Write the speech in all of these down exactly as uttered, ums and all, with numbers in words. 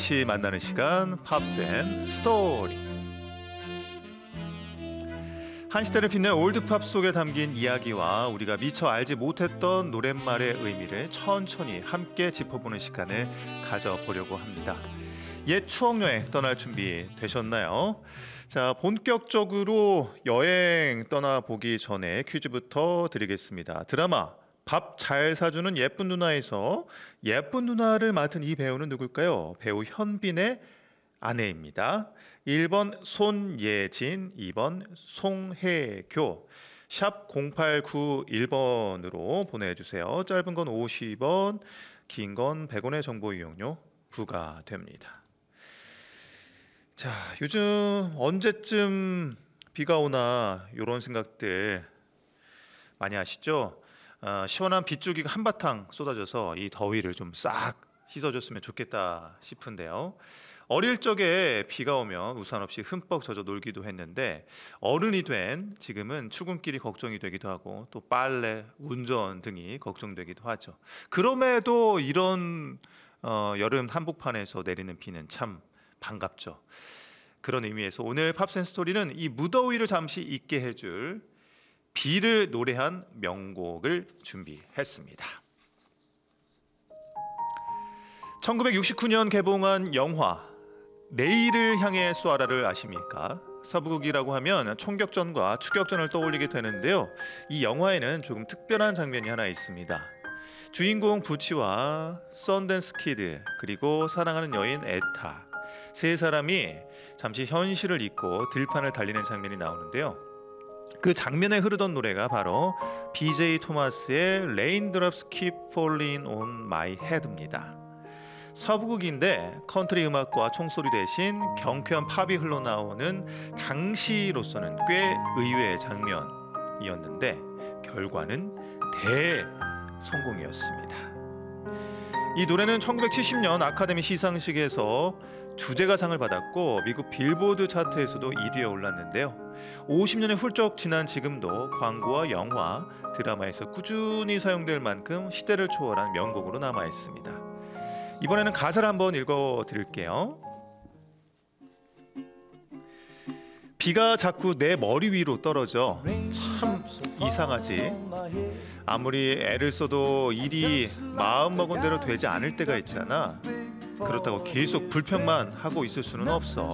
같이 만나는 시간 팝스 앤 스토리. 한 시대를 빛낸 올드팝 속에 담긴 이야기와 우리가 미처 알지 못했던 노랫말의 의미를 천천히 함께 짚어보는 시간을 가져보려고 합니다. 옛 추억여행 떠날 준비 되셨나요? 자, 본격적으로 여행 떠나보기 전에 퀴즈부터 드리겠습니다. 드라마 밥 잘 사주는 예쁜 누나에서 예쁜 누나를 맡은 이 배우는 누굴까요? 배우 현빈의 아내입니다. 일 번 손예진, 이 번 송혜교. 샵 공팔구일 번으로 보내주세요. 짧은 건 오십 원, 긴 건 백 원의 정보 이용료 부과됩니다. 자, 요즘 언제쯤 비가 오나 이런 생각들 많이 하시죠? 어, 시원한 빗줄기가 한바탕 쏟아져서 이 더위를 좀 싹 씻어줬으면 좋겠다 싶은데요. 어릴 적에 비가 오면 우산 없이 흠뻑 젖어 놀기도 했는데 어른이 된 지금은 출근길이 걱정이 되기도 하고 또 빨래, 운전 등이 걱정되기도 하죠. 그럼에도 이런 어, 여름 한복판에서 내리는 비는 참 반갑죠. 그런 의미에서 오늘 팝센 스토리는 이 무더위를 잠시 잊게 해줄 비를 노래한 명곡을 준비했습니다. 천구백육십구 년 개봉한 영화 내일을 향해 쏘아라를 아십니까? 서부극이라고 하면 총격전과 추격전을 떠올리게 되는데요. 이 영화에는 조금 특별한 장면이 하나 있습니다. 주인공 부치와 썬댄스 키드 그리고 사랑하는 여인 에타 세 사람이 잠시 현실을 잊고 들판을 달리는 장면이 나오는데요. 그 장면에 흐르던 노래가 바로 비제이 토마스의 Raindrops Keep Falling on My Head입니다. 서부극인데 컨트리 음악과 총소리 대신 경쾌한 팝이 흘러나오는 당시로서는 꽤 의외의 장면이었는데 결과는 대성공이었습니다. 이 노래는 천구백칠십 년 아카데미 시상식에서 주제가상을 받았고 미국 빌보드 차트에서도 일 위에 올랐는데요. 오십 년이 훌쩍 지난 지금도 광고와 영화, 드라마에서 꾸준히 사용될 만큼 시대를 초월한 명곡으로 남아 있습니다. 이번에는 가사를 한번 읽어드릴게요. 비가 자꾸 내 머리 위로 떨어져 참 이상하지. 아무리 애를 써도 일이 마음먹은 대로 되지 않을 때가 있잖아. 그렇다고 계속 불평만 하고 있을 수는 없어.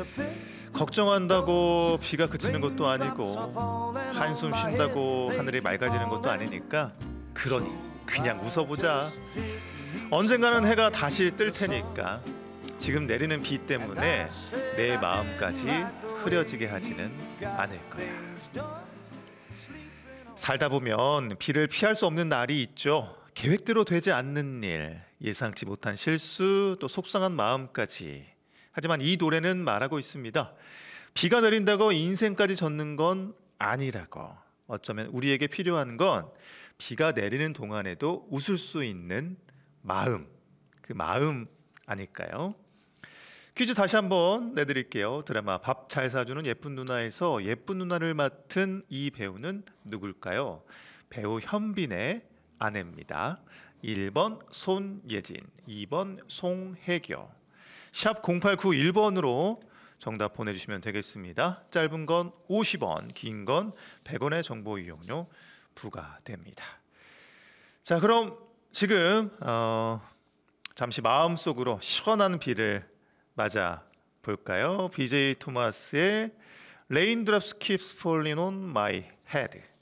걱정한다고 비가 그치는 것도 아니고 한숨 쉰다고 하늘이 맑아지는 것도 아니니까 그러니 그냥 웃어보자. 언젠가는 해가 다시 뜰 테니까 지금 내리는 비 때문에 내 마음까지 흐려지게 하지는 않을 거야. 살다 보면 비를 피할 수 없는 날이 있죠. 계획대로 되지 않는 일, 예상치 못한 실수, 또 속상한 마음까지. 하지만 이 노래는 말하고 있습니다. 비가 내린다고 인생까지 젖는 건 아니라고. 어쩌면 우리에게 필요한 건 비가 내리는 동안에도 웃을 수 있는 마음, 그 마음 아닐까요? 퀴즈 다시 한번 내드릴게요. 드라마 밥 잘 사주는 예쁜 누나에서 예쁜 누나를 맡은 이 배우는 누굴까요? 배우 현빈의 아내입니다. 일 번 손예진, 이 번 송혜교. 샵 공팔구일 번으로 정답 보내주시면 되겠습니다. 짧은 건 오십 원, 긴 건 백 원의 정보 이용료 부과됩니다. 자, 그럼 지금 어, 잠시 마음속으로 시원한 비를 맞아 볼까요? 비제이 토마스의 Raindrops Keeps Falling on My Head.